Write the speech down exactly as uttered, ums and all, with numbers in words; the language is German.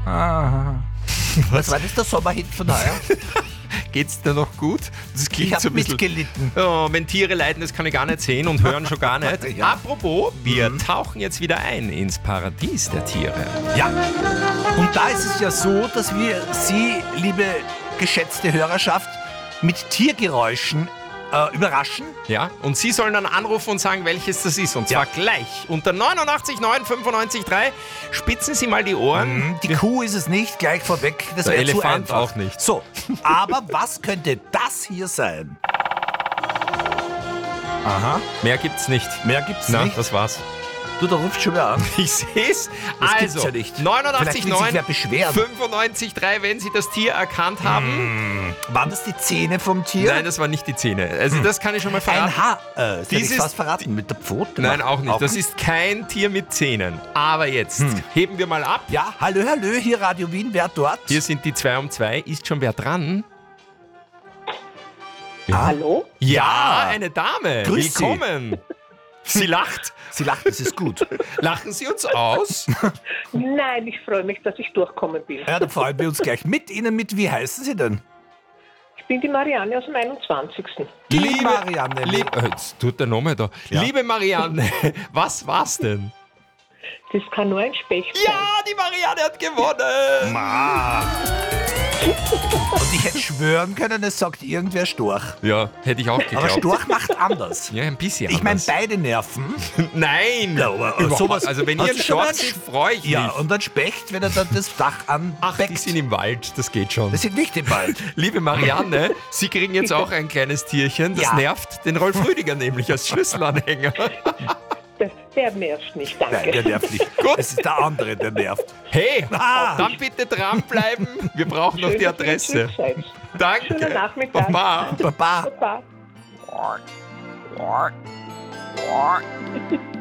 Ah. Was war das, der Sommerhit von heuer? Geht's dir noch gut? Das klingt Ich habe so ein bisschen... mitgelitten. Oh, wenn Tiere leiden, das kann ich gar nicht sehen und hören schon gar nicht. Ja. Apropos, wir Mhm. tauchen jetzt wieder ein ins Paradies der Tiere. Ja. Und da ist es ja so, dass wir Sie, liebe geschätzte Hörerschaft, mit Tiergeräuschen äh, überraschen. Ja, und Sie sollen dann anrufen und sagen, welches das ist. Und zwar Ja. gleich unter neunundachtzig neun fünfundneunzig drei. Spitzen Sie mal die Ohren. Die Kuh ist es nicht, gleich vorweg. Das Der wäre zu Elefant einfach. auch nicht. So, aber was könnte das hier sein? Aha, Mehr gibt's nicht. mehr gibt's Na, nicht. das war's. Du, da ruft schon wieder an. Ich seh's. Das Also, gibt's ja nicht. neunundachtzig Vielleicht will sich neun wer beschweren. fünfundneunzig drei, wenn Sie das Tier erkannt haben. Waren das die Zähne vom Tier? Nein, das waren nicht die Zähne. Also das kann ich schon mal verraten. Ein Haar. Äh, das hätte ich Dieses- fast verraten. Mit der Pfote? Nein, auch nicht. Das ist kein Tier mit Zähnen. Aber jetzt heben wir mal ab. Ja, hallo, hallo, hier Radio Wien, wer dort? Hier sind die zwei um zwei. Ist schon wer dran? Hallo? Ja, eine Dame. Grüß Sie. Willkommen. Sie lacht. Sie lacht, das ist gut. Lachen Sie uns aus? Nein, ich freue mich, dass ich durchkommen bin. Ja, da freuen wir uns gleich mit Ihnen mit. Wie heißen Sie denn? Ich bin die Marianne aus dem einundzwanzigsten Die Marianne. Lieb, äh, jetzt tut der Name da. Ja. Liebe Marianne, was war's denn? Das kann nur ein Specht sein. Ja, die Marianne hat gewonnen. Ma. Und ich hätte schwören können, es sagt irgendwer Storch. Ja, hätte ich auch Aber geglaubt. Storch macht anders. Ja, ein bisschen Ich meine, anders. beide Nerven. Nein. Ja, aber Überhaupt. sowas- Also wenn Hast ihr du einen schon mal Storch einen seht, freue ich Ja, mich. und ein Specht, wenn er dann das Dach Ach, die anbeckt. sind im Wald, das geht schon. Das sind nicht im Wald. Liebe Marianne, Sie kriegen jetzt auch ein kleines Tierchen. Das Ja. nervt den Rolf Rüdiger nämlich als Schlüsselanhänger. Der, der nervt nicht, danke. Nein, der nervt nicht. Es ist der andere, der nervt. Hey, Ah. dann bitte dranbleiben. Wir brauchen noch Schön, die dass ihr Adresse. zurück seid. Danke. Schönen Nachmittag. Baba. Baba. Baba.